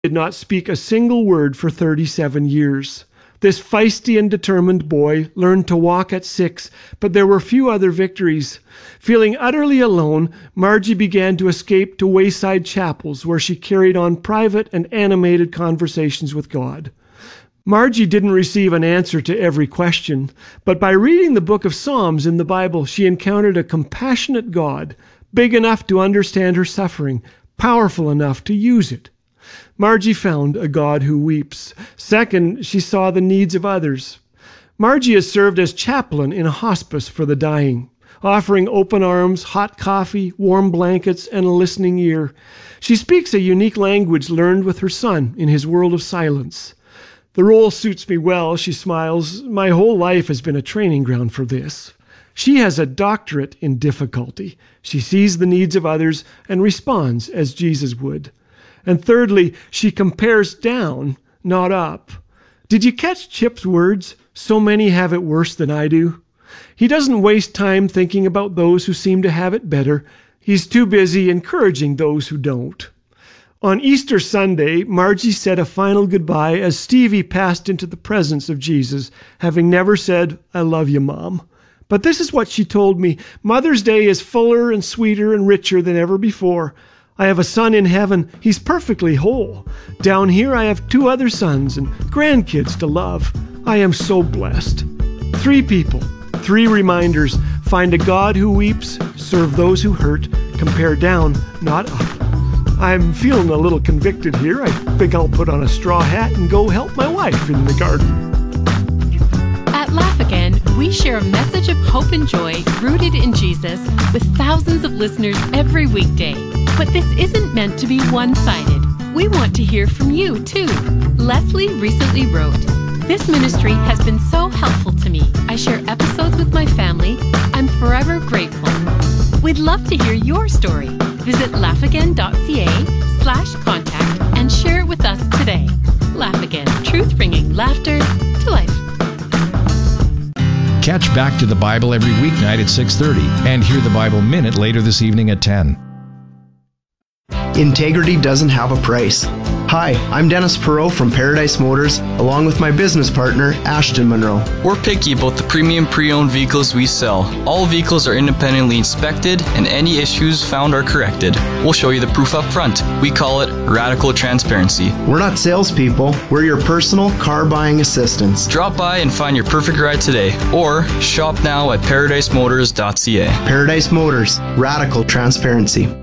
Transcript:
did not speak a single word for 37 years. This feisty and determined boy learned to walk at 6, but there were few other victories. Feeling utterly alone, Margie began to escape to wayside chapels where she carried on private and animated conversations with God. Margie didn't receive an answer to every question, but by reading the book of Psalms in the Bible, she encountered a compassionate God, big enough to understand her suffering, powerful enough to use it. Margie found a God who weeps. Second, she saw the needs of others. Margie has served as chaplain in a hospice for the dying, offering open arms, hot coffee, warm blankets, and a listening ear. She speaks a unique language learned with her son in his world of silence. The role suits me well, she smiles. My whole life has been a training ground for this. She has a doctorate in difficulty. She sees the needs of others and responds as Jesus would. And thirdly, she compares down, not up. Did you catch Chip's words? So many have it worse than I do. He doesn't waste time thinking about those who seem to have it better. He's too busy encouraging those who don't. On Easter Sunday, Margie said a final goodbye as Stevie passed into the presence of Jesus, having never said, "I love you, Mom." But this is what she told me: Mother's Day is fuller and sweeter and richer than ever before. I have a son in heaven. He's perfectly whole. Down here I have 2 other sons and grandkids to love. I am so blessed. 3 people, 3 reminders. Find a God who weeps, serve those who hurt, compare down, not up. I'm feeling a little convicted here. I think I'll put on a straw hat and go help my wife in the garden. At Laugh Again, we share a message of hope and joy rooted in Jesus with thousands of listeners every weekday. But this isn't meant to be one-sided. We want to hear from you, too. Leslie recently wrote, "This ministry has been so helpful to me. I share episodes with my family. I'm forever grateful." We'd love to hear your story. Visit laughagain.ca/contact and share it with us today. Laugh Again, truth bringing laughter to life. Catch Back to the Bible every weeknight at 6:30 and hear the Bible Minute later this evening at 10. Integrity doesn't have a price. Hi, I'm Dennis Perot from Paradise Motors, along with my business partner, Ashton Monroe. We're picky about the premium pre-owned vehicles we sell. All vehicles are independently inspected, and any issues found are corrected. We'll show you the proof up front. We call it radical transparency. We're not salespeople. We're your personal car buying assistants. Drop by and find your perfect ride today, or shop now at paradisemotors.ca. Paradise Motors, radical transparency.